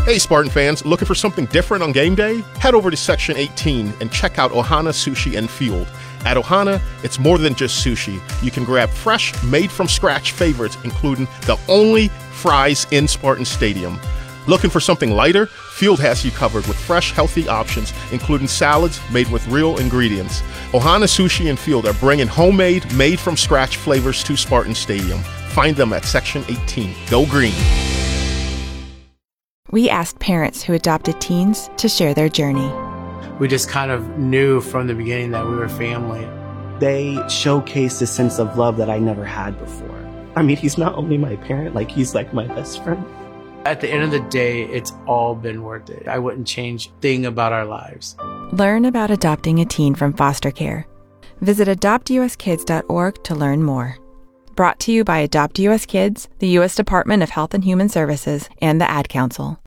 Hey Spartan fans, looking for something different on game day? Head over to Section 18 and check out Ohana Sushi and Field. At Ohana, it's more than just sushi. You can grab fresh, made-from-scratch favorites, including the only fries in Spartan Stadium. Looking for something lighter? Field has you covered with fresh, healthy options, including salads made with real ingredients. Ohana Sushi and Field are bringing homemade, made-from-scratch flavors to Spartan Stadium. Find them at Section 18. Go Green! We asked parents who adopted teens to share their journey. We just kind of knew from the beginning that we were family. They showcased a sense of love that I never had before. I mean, he's not only my parent, he's like my best friend. At the end of the day, it's all been worth it. I wouldn't change a thing about our lives. Learn about adopting a teen from foster care. Visit adoptuskids.org to learn more. Brought to you by Adopt US Kids, the U.S. Department of Health and Human Services, and the Ad Council.